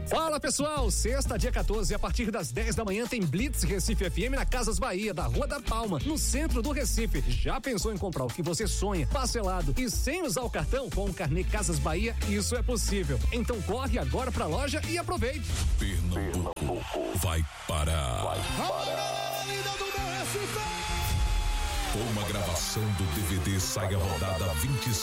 Fala pessoal, sexta, dia 14, a partir das 10 da manhã tem Blitz Recife FM na Casas Bahia, da Rua da Palma, no centro do Recife. Já pensou em comprar o que você sonha, parcelado e sem usar o cartão? Com o carnê Casas Bahia, isso é possível. Então corre agora pra loja e aproveite. Pernambuco vai parar. Com uma gravação do DVD Sai a Rodada 25.